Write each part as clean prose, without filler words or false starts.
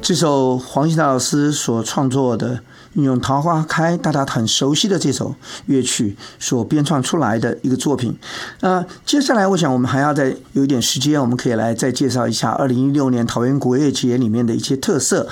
这首黄信达老师所创作的，运用桃花开大家很熟悉的这首乐曲所编创出来的一个作品。接下来我想我们还要再有一点时间，我们可以来再介绍一下2016年桃园国乐节里面的一些特色。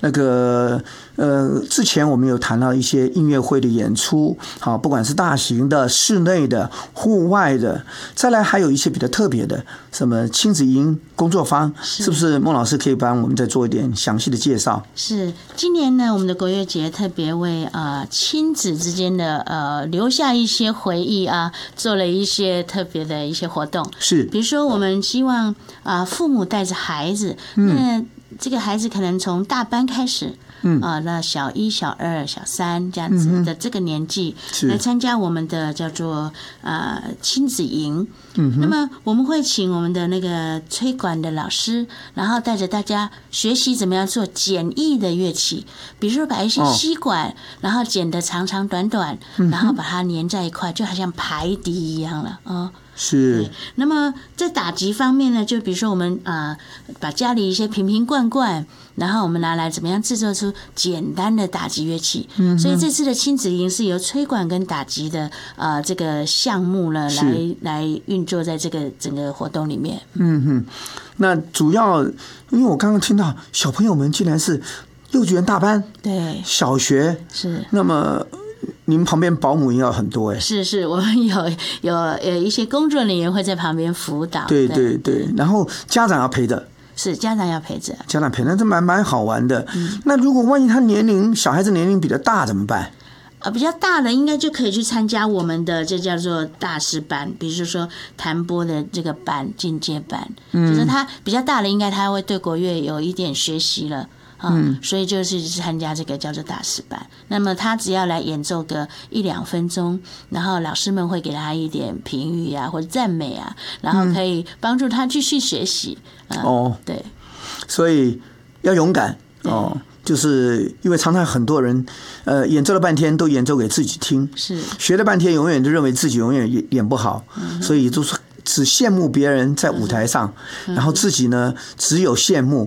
之前我们有谈到一些音乐会的演出，好，不管是大型的、室内的、户外的，再来还有一些比较特别的，什么亲子营工作坊，是不是孟老师可以帮我们再做一点详细的介绍？ 是，今年呢，我们的国乐节特别为亲子之间的留下一些回忆啊，做了一些特别的一些活动。 是， 比如说我们希望父母带着孩子，那这个孩子可能从大班开始。那小1、小2、小3这样子的这个年纪来参加我们的叫做亲子营。那么我们会请我们的那个吹管的老师，然后带着大家学习怎么样做简易的乐器，比如说把一些吸管，然后剪得长长短短，然后把它粘在一块，就好像排笛一样了是。那么在打击方面呢，就比如说我们把家里一些瓶瓶罐罐，然后我们拿来怎么样制作出简单的打击乐器。所以这次的亲子营是由吹管跟打击的这个项目呢来运作在这个整个活动里面。 那主要因为我刚刚听到小朋友们竟然是幼稚园大班，对，小学是，那么你们旁边保姆应该很多是，我们有一些工作人员会在旁边辅导。 对，然后家长要陪着。 是，家长要陪着， 家长陪，那这蛮好玩的。那如果万一小孩子年龄比较大怎么办？ 比较大的应该就可以去参加我们的这叫做大师班，比如说弹拨的这个班进阶班，就是他比较大的应该他会对国乐有一点学习了。所以就是参加这个叫做大师班。那么他只要来演奏个1-2分钟，然后老师们会给他一点评语或者赞美然后可以帮助他继续学习。对， 所以要勇敢就是因为常常很多人演奏了半天都演奏给自己听，是学了半天永远就认为自己永远演不好，所以就是只羡慕别人在舞台上，然后自己呢只有羡慕